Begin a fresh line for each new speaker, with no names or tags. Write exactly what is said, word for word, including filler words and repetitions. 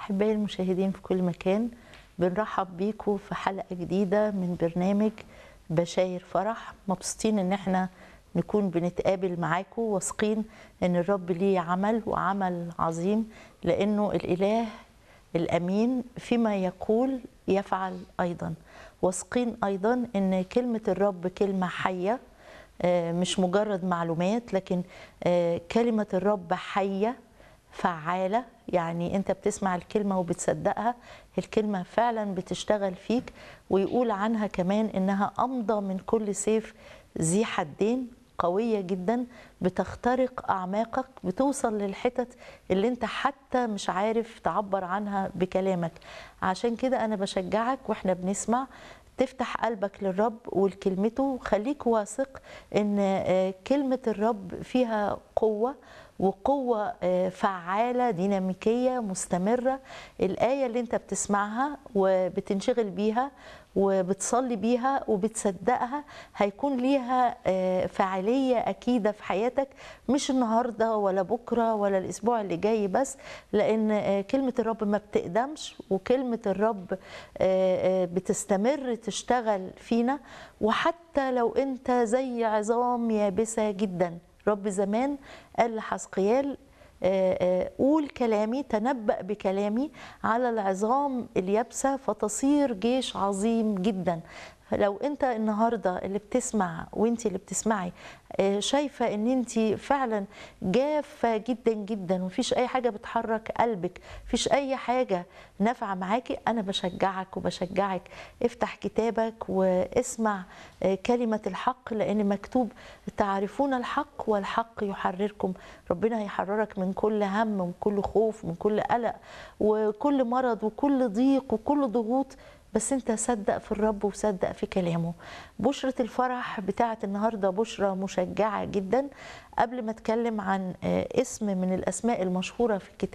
أحبائي المشاهدين في كل مكان، بنرحب بيكم في حلقة جديدة من برنامج بشاير فرح. مبسوطين إن احنا نكون بنتقابل معاكم، واثقين إن الرب ليه عمل وعمل عظيم، لأنه الإله الأمين فيما يقول يفعل أيضا. واثقين أيضا إن كلمة الرب كلمة حية، مش مجرد معلومات، لكن كلمة الرب حية فعالة. يعني انت بتسمع الكلمة وبتصدقها، الكلمة فعلا بتشتغل فيك. ويقول عنها كمان انها امضى من كل سيف ذي حدين، قوية جدا، بتخترق اعماقك، بتوصل للحتت اللي انت حتى مش عارف تعبر عنها بكلامك. عشان كده انا بشجعك واحنا بنسمع تفتح قلبك للرب ولكلمته. خليك واثق ان كلمة الرب فيها قوة، وقوة فعالة ديناميكية مستمرة. الآية اللي انت بتسمعها وبتنشغل بيها وبتصلي بيها وبتصدقها هيكون ليها فعالية أكيدة في حياتك، مش النهاردة ولا بكرة ولا الأسبوع اللي جاي بس، لأن كلمة الرب ما بتقدمش، وكلمة الرب بتستمر تشتغل فينا. وحتى لو انت زي عظام يابسة جدا، رب زمان قال لحزقيال قول كلامي، تنبأ بكلامي على العظام اليابسة فتصير جيش عظيم جدا. لو انت النهارده اللي بتسمع وانت اللي بتسمعي شايفه ان انت فعلا جافه جدا جدا ومفيش اي حاجه بتحرك قلبك، مفيش اي حاجه نافعه معاكي، انا بشجعك وبشجعك افتح كتابك واسمع كلمه الحق، لان مكتوب تعرفون الحق والحق يحرركم. ربنا هيحررك من كل هم ومن كل خوف ومن كل قلق وكل مرض وكل ضيق وكل ضغوط، بس انت صدق في الرب وصدق في كلامه. بشرة الفرح بتاعت النهاردة بشرة مشجعة جدا. قبل ما اتكلم عن اسم من الاسماء المشهورة في الكتاب